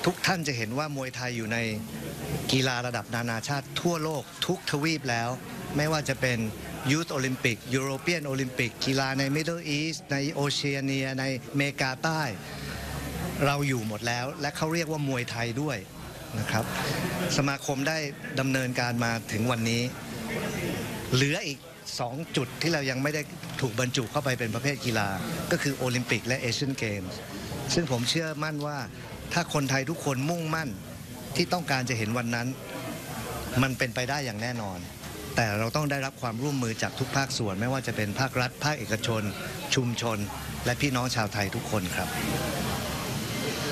ทุกท่านจะเห็นว่ามวยไทยอยู่ในกีฬาระดับนานาชาติทั่วโลกทุกทวีปแล้วไม่ว่าจะเป็นยูธโอลิมปิกยุโรเปียนโอลิมปิกกีฬาในมิดเดิลอีสต์ในโอเชียเนียในอเมริกาใต้เราอยู่หมดแล้วและเขาเรียกว่ามวยไทยด้วยนะครับสมาคมได้ดำเนินการมาถึงวันนี้เหลืออีก2จุดที่เรายังไม่ได้ถูกบรรจุเข้าไปเป็นประเภทกีฬาก็คือโอลิมปิกและเอเชียนเกมส์ซึ่งผมเชื่อมั่นว่าถ้าคนไทยทุกคนมุ่งมั่นที่ต้องการจะเห็นวันนั้นมันเป็นไปได้อย่างแน่นอนแต่เราต้องได้รับความร่วมมือจากทุกภาคส่วนไม่ว่าจะเป็นภาครัฐภาคเอกชนชุมชนและพี่น้องชาวไทยทุกคนครับ